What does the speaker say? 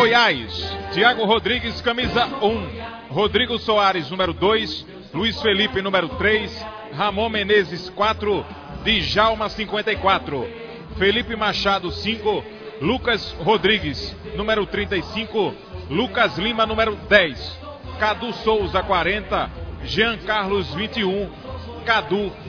Goiás, Thiago Rodrigues, camisa 1. Rodrigo Soares, número 2. Luiz Felipe, número 3. Ramon Menezes, 4. Djalma, 54. Felipe Machado, 5. Lucas Rodrigues, número 35. Lucas Lima, número 10. Cadu Souza, 40. Jean Carlos, 21. Cadu,